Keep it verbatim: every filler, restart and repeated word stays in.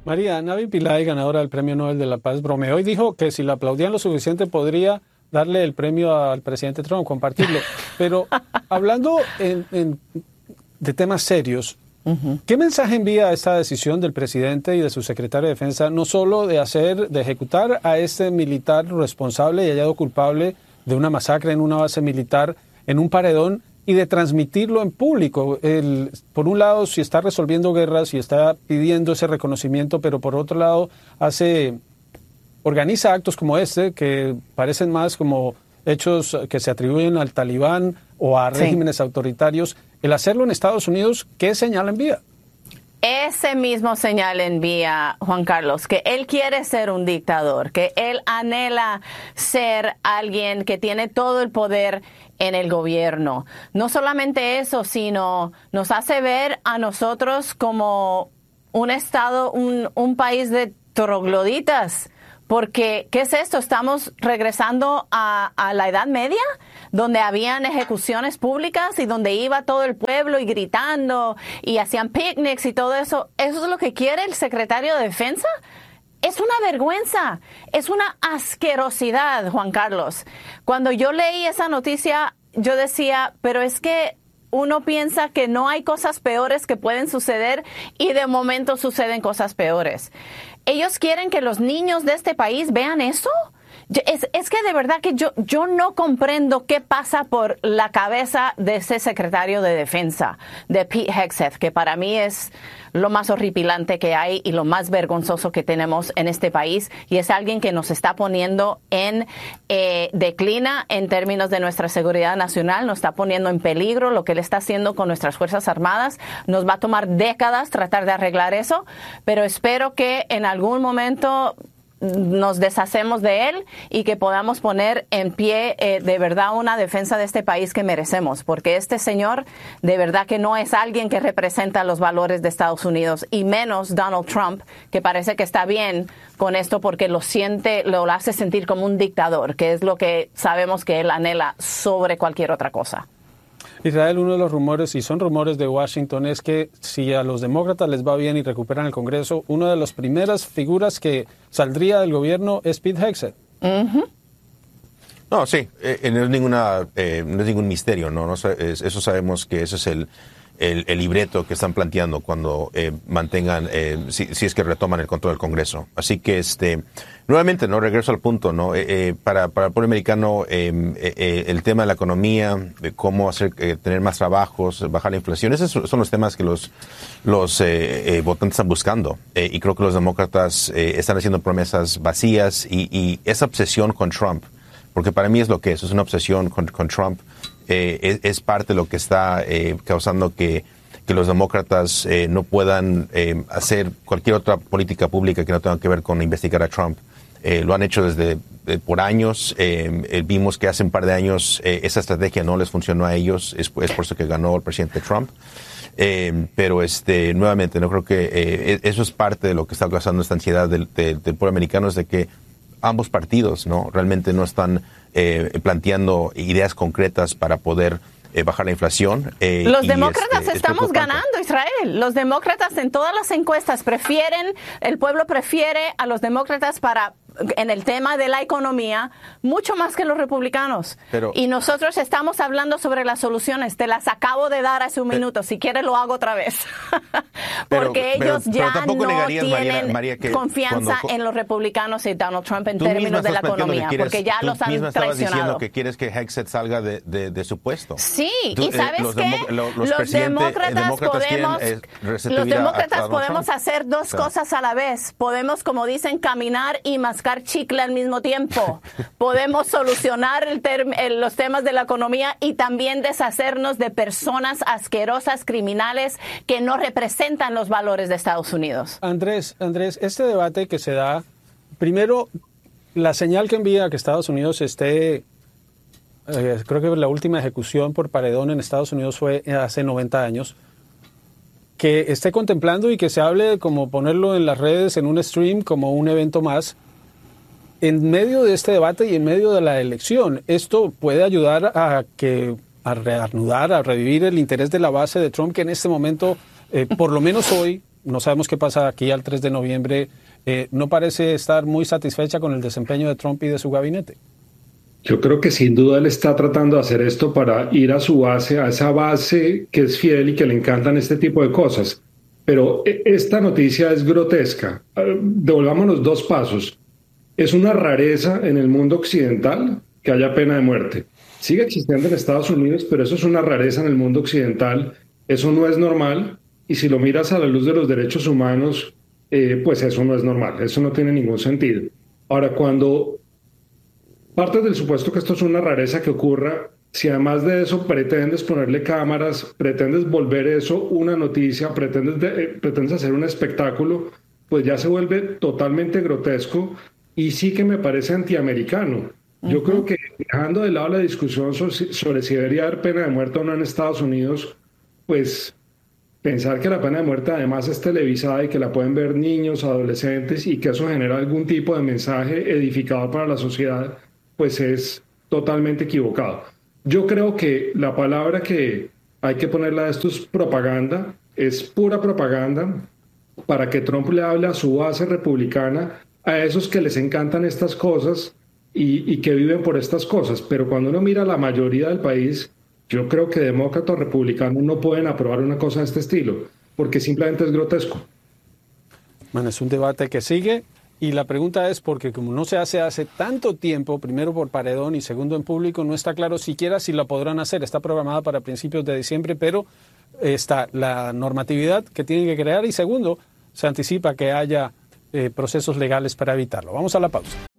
María, Navi Pillay, ganadora del Premio Nobel de la Paz, bromeó y dijo que si la aplaudían lo suficiente podría darle el premio al presidente Trump, compartirlo. Pero hablando en, en, de temas serios, uh-huh. ¿Qué mensaje envía esta decisión del presidente y de su secretario de Defensa, no solo de hacer, de ejecutar a este militar responsable y hallado culpable de una masacre en una base militar en un paredón, y de transmitirlo en público? El, por un lado, si está resolviendo guerras y está pidiendo ese reconocimiento, pero por otro lado, hace, organiza actos como este, que parecen más como hechos que se atribuyen al Talibán o a regímenes sí. autoritarios. El hacerlo en Estados Unidos, ¿qué señal envía? Ese mismo señal envía, Juan Carlos, que él quiere ser un dictador, que él anhela ser alguien que tiene todo el poder en el gobierno. No solamente eso, sino nos hace ver a nosotros como un estado, un, un país de trogloditas. Porque, ¿qué es esto? ¿Estamos regresando a, a la Edad Media? Donde habían ejecuciones públicas y donde iba todo el pueblo y gritando y hacían picnics y todo eso. ¿Eso es lo que quiere el secretario de Defensa? Es una vergüenza, es una asquerosidad, Juan Carlos. Cuando yo leí esa noticia, yo decía, pero es que uno piensa que no hay cosas peores que pueden suceder y de momento suceden cosas peores. ¿Ellos quieren que los niños de este país vean eso? Es, es que de verdad que yo, yo no comprendo qué pasa por la cabeza de ese secretario de Defensa, de Pete Hegseth, que para mí es lo más horripilante que hay y lo más vergonzoso que tenemos en este país, y es alguien que nos está poniendo en eh, declina en términos de nuestra seguridad nacional, nos está poniendo en peligro lo que él está haciendo con nuestras Fuerzas Armadas. Nos va a tomar décadas tratar de arreglar eso, pero espero que en algún momento nos deshacemos de él y que podamos poner en pie eh, de verdad una defensa de este país que merecemos, porque este señor de verdad que no es alguien que representa los valores de Estados Unidos, y menos Donald Trump, que parece que está bien con esto porque lo siente, lo hace sentir como un dictador, que es lo que sabemos que él anhela sobre cualquier otra cosa. Israel, uno de los rumores, y son rumores de Washington, es que si a los demócratas les va bien y recuperan el Congreso, una de las primeras figuras que saldría del gobierno es Pete Hegseth. Uh-huh. No, sí, eh, no, es ninguna, eh, no es ningún misterio, ¿no? no es, eso sabemos que ese es el, el, el libreto que están planteando cuando eh, mantengan, eh, si, si es que retoman el control del Congreso. Así que, este, nuevamente, no regreso al punto, ¿no? Eh, eh, para, para el pueblo americano, eh, eh, el tema de la economía, de cómo hacer eh, tener más trabajos, bajar la inflación, esos son los temas que los, los eh, eh, votantes están buscando. Eh, y creo que los demócratas eh, están haciendo promesas vacías, y, y esa obsesión con Trump, porque para mí es lo que es, es una obsesión con, con Trump, eh, es, es parte de lo que está eh, causando que, que los demócratas eh, no puedan eh, hacer cualquier otra política pública que no tenga que ver con investigar a Trump. Eh, lo han hecho desde eh, por años. Eh, eh, vimos que hace un par de años eh, esa estrategia no les funcionó a ellos, es, es por eso que ganó el presidente Trump. Eh, pero este nuevamente no creo que eh, eso es parte de lo que está causando esta ansiedad del, del, del pueblo americano, es de que ambos partidos no realmente no están eh, planteando ideas concretas para poder eh, bajar la inflación. Eh, Los y demócratas este, estamos ganando, Israel. Los demócratas en todas las encuestas prefieren, el pueblo prefiere a los demócratas para en el tema de la economía mucho más que los republicanos. Pero, y nosotros estamos hablando sobre las soluciones. Te las acabo de dar hace un pero, minuto. Si quieres lo hago otra vez. Porque pero, ellos pero, ya pero no tienen María, María, que confianza cuando, en los republicanos y Donald Trump en términos de la economía. Quieres, porque ya los han traicionado. Tú misma estabas diciendo que quieres que Hegseth salga de, de, de su puesto. Sí, tú, y ¿sabes eh, los qué? Demo, lo, los, los demócratas, demócratas podemos, eh, los demócratas a, a podemos Trump. hacer dos claro. cosas a la vez. Podemos, como dicen, caminar y mascar chicle al mismo tiempo. Podemos solucionar el term- el, los temas de la economía y también deshacernos de personas asquerosas, criminales, que no representan los valores de Estados Unidos. Andrés, Andrés, este debate que se da, primero, la señal que envía a que Estados Unidos esté, eh, creo que la última ejecución por paredón en Estados Unidos fue hace noventa años, que esté contemplando y que se hable como ponerlo en las redes, en un stream, como un evento más, en medio de este debate y en medio de la elección. Esto puede ayudar a que a reanudar, a revivir el interés de la base de Trump, que en este momento, eh, por lo menos hoy, no sabemos qué pasa aquí al tres de noviembre, eh, no parece estar muy satisfecha con el desempeño de Trump y de su gabinete. Yo creo que sin duda él está tratando de hacer esto para ir a su base, a esa base que es fiel y que le encantan este tipo de cosas. Pero esta noticia es grotesca. Devolvámonos dos pasos. Es una rareza en el mundo occidental que haya pena de muerte. Sigue existiendo en Estados Unidos, pero eso es una rareza en el mundo occidental. Eso no es normal. Y si lo miras a la luz de los derechos humanos, eh, pues eso no es normal. Eso no tiene ningún sentido. Ahora, cuando partes del supuesto que esto es una rareza que ocurra, si además de eso pretendes ponerle cámaras, pretendes volver eso una noticia, pretendes, de, eh, pretendes hacer un espectáculo, pues ya se vuelve totalmente grotesco y sí que me parece antiamericano. Uh-huh. Yo creo que dejando de lado la discusión sobre, sobre si debería haber pena de muerte o no en Estados Unidos, pues pensar que la pena de muerte además es televisada y que la pueden ver niños, adolescentes y que eso genera algún tipo de mensaje edificador para la sociedad, pues es totalmente equivocado. Yo creo que la palabra que hay que ponerle a esto es propaganda, es pura propaganda para que Trump le hable a su base republicana, a esos que les encantan estas cosas y, y que viven por estas cosas. Pero cuando uno mira a la mayoría del país, yo creo que demócratas o republicanos no pueden aprobar una cosa de este estilo, porque simplemente es grotesco. Bueno, es un debate que sigue. Y la pregunta es porque como no se hace hace tanto tiempo, primero por paredón y segundo en público, no está claro siquiera si la podrán hacer. Está programada para principios de diciembre, pero está la normatividad que tienen que crear y segundo, se anticipa que haya eh, procesos legales para evitarlo. Vamos a la pausa.